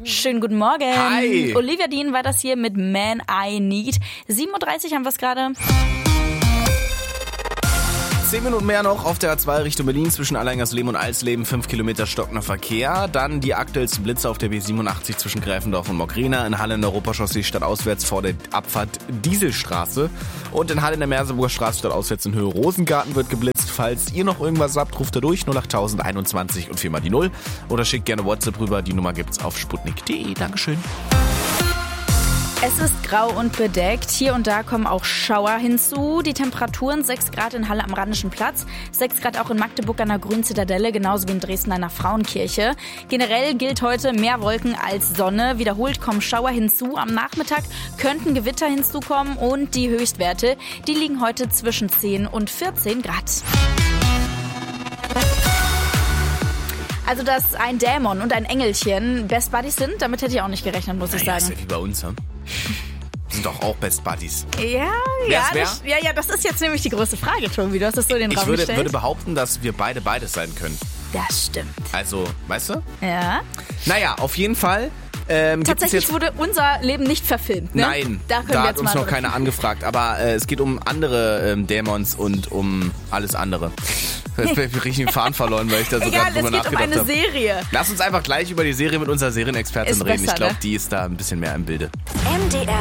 Schönen guten Morgen. Hi. Olivia Dean war das hier mit Man I Need. 7.30 Uhr haben wir es gerade. 10 Minuten mehr noch auf der A2 Richtung Berlin zwischen Alleingersleben und Alsleben, 5 Kilometer stockender Verkehr. Dann die aktuellsten Blitze auf der B87 zwischen Gräfendorf und Mogrena. In Halle in der Europachaussee stadtauswärts vor der Abfahrt Dieselstraße. Und in Halle in der Merseburger Straße stadtauswärts in Höhe Rosengarten wird geblitzt. Falls ihr noch irgendwas habt, ruft da durch 08021 und 4 mal die 0. Oder schickt gerne WhatsApp rüber. Die Nummer gibt's auf sputnik.de. Dankeschön. Es ist grau und bedeckt. Hier und da kommen auch Schauer hinzu. Die Temperaturen 6 Grad in Halle am Rheinischen Platz, 6 Grad auch in Magdeburg an der Grünen Zitadelle, genauso wie in Dresden an der Frauenkirche. Generell gilt heute mehr Wolken als Sonne. Wiederholt kommen Schauer hinzu. Am Nachmittag könnten Gewitter hinzukommen und die Höchstwerte, die liegen heute zwischen 10 und 14 Grad. Also, dass ein Dämon und ein Engelchen Best Buddies sind, damit hätte ich auch nicht gerechnet, muss ich sagen. Ist ja wie bei uns, hm? Sind doch auch Best Buddies. Ja, das ist jetzt nämlich die große Frage, Tobi. Du hast das so in den Raum gestellt. Ich würde behaupten, dass wir beide beides sein können. Das stimmt. Also, weißt du? Ja. Naja, auf jeden Fall. Tatsächlich wurde unser Leben nicht verfilmt, ne? Nein, da hat uns noch keiner angefragt. Aber es geht um andere Dämons und um alles andere. Jetzt bin ich richtig den Faden verloren, weil ich da so gerade drüber nachgedacht habe. Es geht um eine Serie. Lass uns einfach gleich über die Serie mit unserer Serienexpertin reden. Besser, Ich glaube, ne? die ist da ein bisschen mehr im Bilde. MDR